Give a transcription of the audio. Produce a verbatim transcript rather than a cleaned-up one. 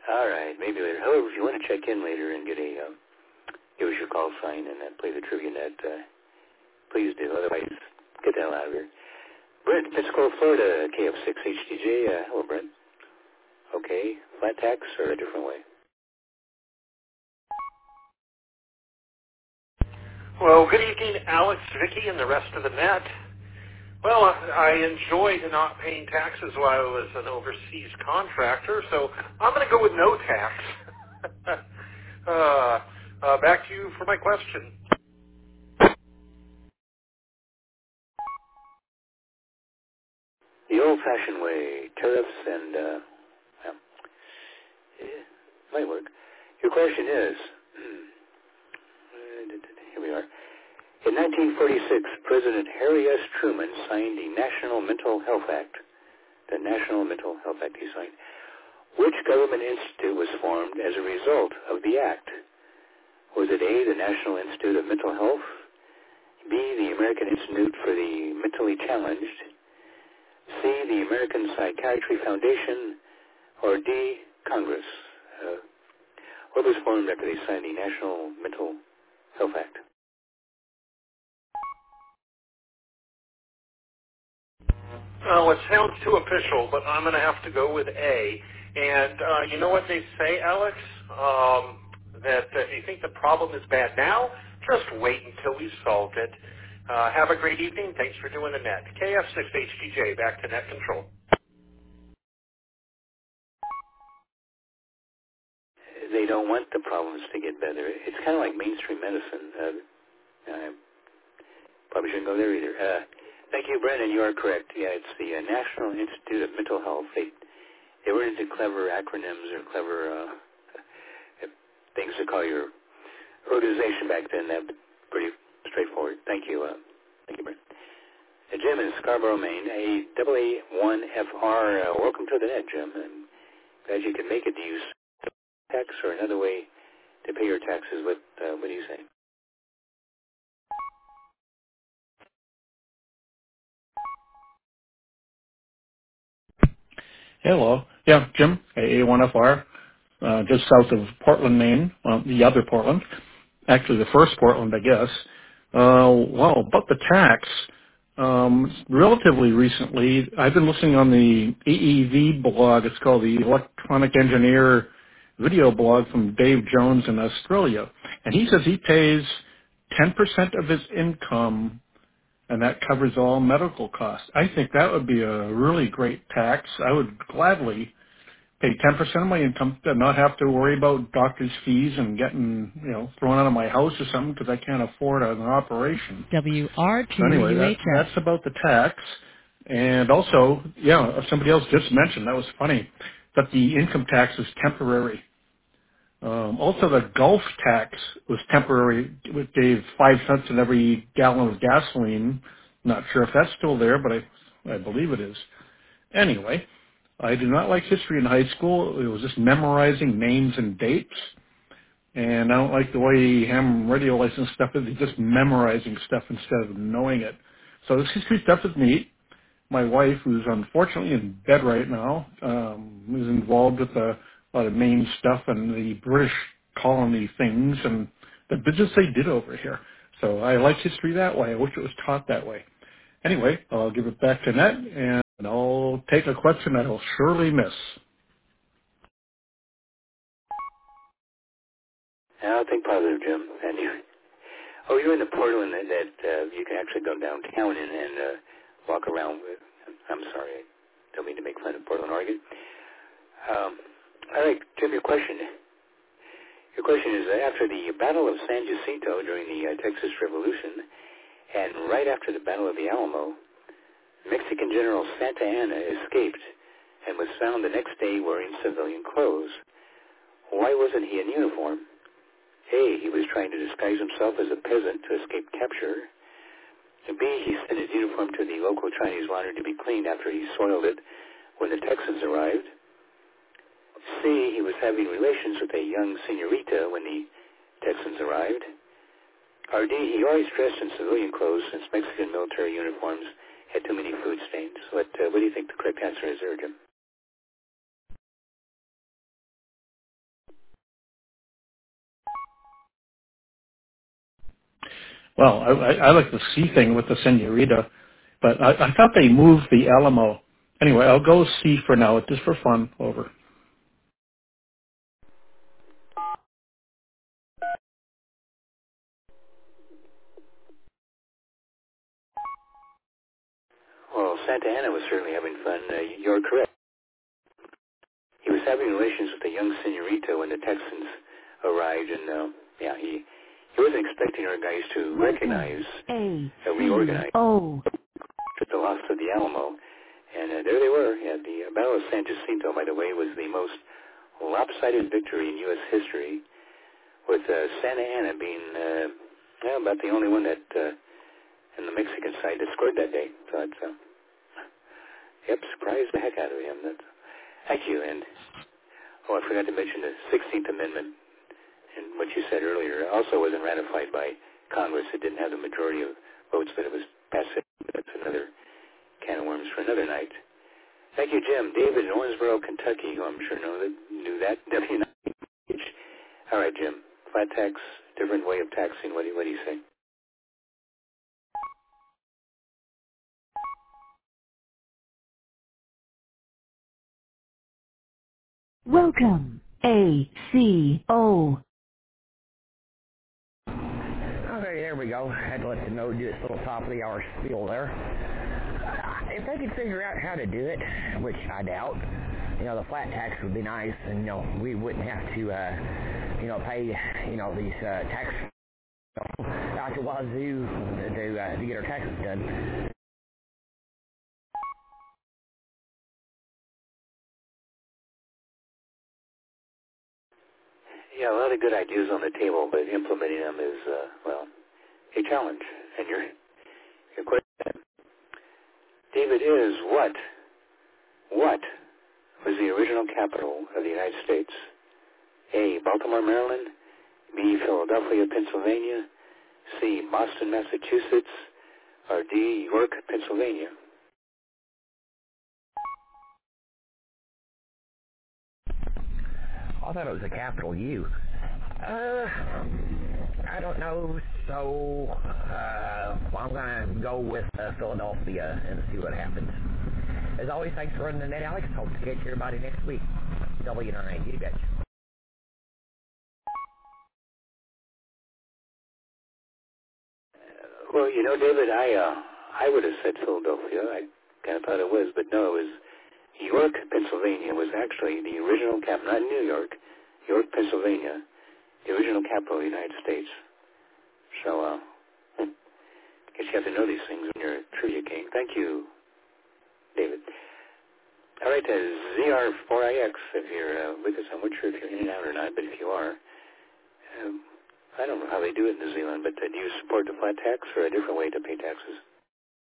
All right, maybe later. However, if you want to check in later and get a, um, give us your call sign and uh, play the trivia net, uh, please do. Otherwise, get the hell out of here. Brent, Pensacola, Florida, K F six H D J. Uh, hello, Brent. Okay, flat tax or a different way? Well, good evening, Alex, Vicky, and the rest of the net. Well, I enjoyed not paying taxes while I was an overseas contractor, so I'm going to go with no tax. uh, uh, back to you for my question. The old-fashioned way, tariffs and, uh, well, yeah, might work. Your question is, here we are. In nineteen forty-six, President Harry S. Truman signed the National Mental Health Act. The National Mental Health Act he signed. Which government institute was formed as a result of the act? Was it A, the National Institute of Mental Health, B, the American Institute for the Mentally Challenged, C, the American Psychiatry Foundation, or D, Congress? Uh, what was formed after they signed the National Mental Health Act? Well, it sounds too official, but I'm going to have to go with A. And uh, you know what they say, Alex? Um, that uh, if you think the problem is bad now, just wait until we solved it. Uh, have a great evening. Thanks for doing the net. K F six H T J, back to net control. They don't want the problems to get better. It's kind of like mainstream medicine. Uh, I probably shouldn't go there either. Uh, thank you, Brendan. You are correct. Yeah, it's the uh, National Institute of Mental Health. They they were into clever acronyms or clever uh, things to call your organization back then. That was pretty straightforward. Thank you. Uh, thank you, Brendan. Uh, Jim in Scarborough, Maine, A double A one F R. Uh, welcome to the net, Jim. I'm glad you can make it. Do you use tax or another way to pay your taxes? What uh, what do you say? Hello. Yeah, Jim, A A one F R, uh, just south of Portland, Maine, well, the other Portland, actually the first Portland, I guess. Uh, well, about the tax, um, relatively recently, I've been listening on the E E V blog. It's called the Electronic Engineer video blog from Dave Jones in Australia. And he says he pays ten percent of his income and that covers all medical costs. I think that would be a really great tax. I would gladly pay ten percent of my income to not have to worry about doctor's fees and getting, you know, thrown out of my house or something because I can't afford an operation. W R Q So anyway, U that, H S. that's about the tax. And also, yeah, somebody else just mentioned, that was funny, that the income tax is temporary. Um, also, the Gulf tax was temporary. It gave five cents in every gallon of gasoline. Not sure if that's still there, but I, I believe it is. Anyway, I did not like history in high school. It was just memorizing names and dates. And I don't like the way ham radio license stuff is. It's just memorizing stuff instead of knowing it. So this history stuff is neat. My wife, who's unfortunately in bed right now, um, is involved with a lot of Maine stuff and the British colony things and the business they did over here. So I like history that way. I wish it was taught that way. Anyway, I'll give it back to Net, and I'll take a question that I'll surely miss. I think positive, Jim. And you, oh, you're in the Portland that, that uh, you can actually go downtown and, and uh, walk around with. I'm sorry, I don't mean to make fun of Portland, Oregon. Um, all right, Jim, your question. Your question is, uh, after the Battle of San Jacinto during the uh, Texas Revolution, and right after the Battle of the Alamo, Mexican General Santa Anna escaped and was found the next day wearing civilian clothes. Why wasn't he in uniform? A, he was trying to disguise himself as a peasant to escape capture. And B, he sent his uniform to the local Chinese laundry to be cleaned after he soiled it when the Texans arrived. C, he was having relations with a young senorita when the Texans arrived. Or D, he always dressed in civilian clothes since Mexican military uniforms had too many food stains. What, uh, what do you think the correct answer is there, Jim? Well, I, I, I like the C thing with the Senorita, but I, I thought they moved the Alamo. Anyway, I'll go C for now, just for fun. Over. Well, Santa Ana was certainly having fun. Uh, you're correct. He was having relations with a young senorita when the Texans arrived, and uh, yeah, he he wasn't expecting our guys to recognize A uh, reorganize O at the loss of the Alamo, and uh, there they were. Yeah, the Battle of San Jacinto, by the way, was the most lopsided victory in U S history, with uh, Santa Ana being uh, well, about the only one that uh, in the Mexican side that scored that day. So it's uh, yep, surprised the heck out of him. That's, thank you, and oh, I forgot to mention the sixteenth Amendment. And what you said earlier also wasn't ratified by Congress. It didn't have the majority of votes, but it was passed. That's another can of worms for another night. Thank you, Jim. David in Owensboro, Kentucky, who I'm sure know that, knew that. W nine H. All right, Jim. Flat tax, different way of taxing. What do you, what do you say? Welcome. A C O. Okay, there we go. I had to let them know, do this little top of the hour spiel there. Uh, if they could figure out how to do it, which I doubt, you know, the flat tax would be nice, and, you know, we wouldn't have to, uh, you know, pay, you know, these uh, tax you know, out to wazoo to, uh, to get our taxes done. Yeah, a lot of good ideas on the table, but implementing them is, uh, well, a challenge. And your your question, David, is what, what was the original capital of the United States? A, Baltimore, Maryland. B, Philadelphia, Pennsylvania. C, Boston, Massachusetts. Or D, York, Pennsylvania. I thought it was a capital U. Uh, I don't know, so uh, I'm going to go with uh, Philadelphia and see what happens. As always, thanks for running the net, Alex. Hope to catch everybody next week. W nine, you betcha. Well, you know, David, I uh, I would have said Philadelphia. I kind of thought it was, but no, it was York, Pennsylvania was actually the original capital, not New York, York, Pennsylvania, the original capital of the United States. So, uh, I guess you have to know these things when you're a trivia king. Thank you, David. All right, uh, Z R four I X, if you're uh, with us, I'm not sure if you're in and out or not, but if you are, um, I don't know how they do it in New Zealand, but uh, do you support the flat tax or a different way to pay taxes?